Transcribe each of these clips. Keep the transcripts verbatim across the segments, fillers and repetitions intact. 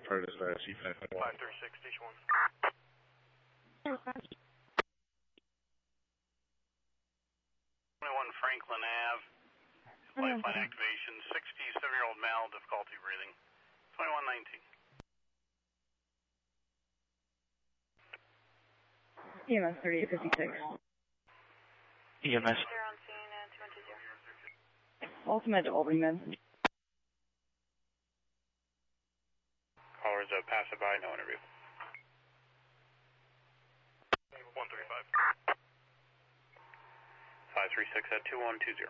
part of uh, C five hundred. five thirty-six, station one. twenty-one Franklin Ave, lifeline activation, sixty-seven-year-old male, difficulty breathing, twenty-one nineteen. E M S thirty-eight fifty-six. E M S. Ultimate to Albany, man. Callers, uh, passerby, no interview. one thirty-five. five three six at two one two zero.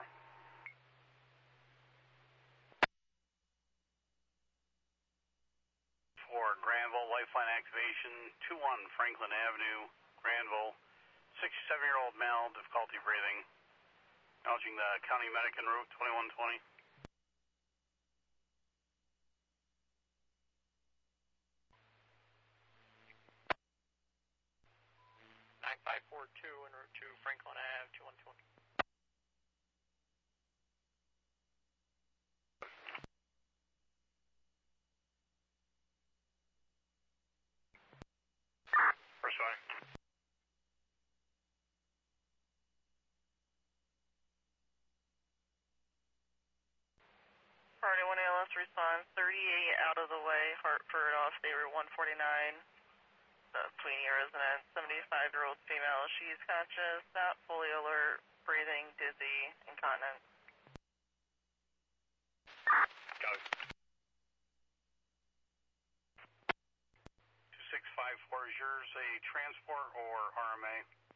For Granville, lifeline activation, two one Franklin Avenue, Granville, sixty-seven-year-old male, difficulty breathing. Acknowledging the county medic en route, twenty-one twenty. nine five four two en route to Franklin Ave, two one twenty. First one. Party one A L S response, thirty-eight out of the way, Hartford off State Route one forty-nine. Uh, Sweeney resident, seventy-five-year-old female. She's conscious, not fully alert, breathing, dizzy, incontinent. Got it. two six five four, is yours a transport or R M A?